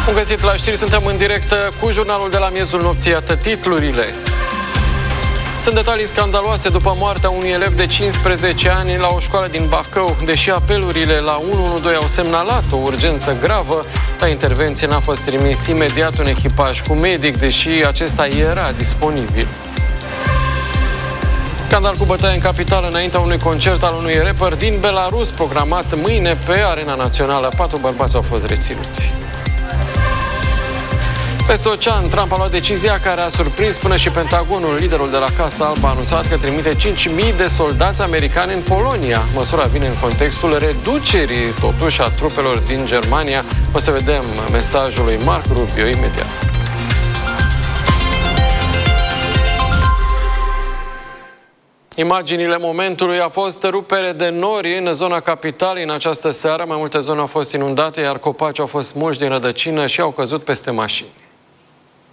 Bun găsit la știri, suntem în direct cu jurnalul de la miezul nopții, iată titlurile. Sunt detalii scandaloase după moartea unui elev de 15 ani la o școală din Bacău. Deși apelurile la 112 au semnalat o urgență gravă, la intervenție n-a fost trimis imediat un echipaj cu medic, deși acesta era disponibil. Scandal cu bătaie în capitală înaintea unui concert al unui rapper din Belarus, programat mâine pe Arena Națională. 4 bărbați au fost reținuți. Peste ocean, Trump a luat decizia care a surprins până și Pentagonul. Liderul de la Casa Albă a anunțat că trimite 5.000 de soldați americani în Polonia. Măsura vine în contextul reducerii, totuși, a trupelor din Germania. O să vedem mesajul lui Marco Rubio imediat. Imaginile momentului: a fost rupere de nori în zona capitalei în această seară. Mai multe zone au fost inundate, iar copaci au fost smulși din rădăcină și au căzut peste mașini.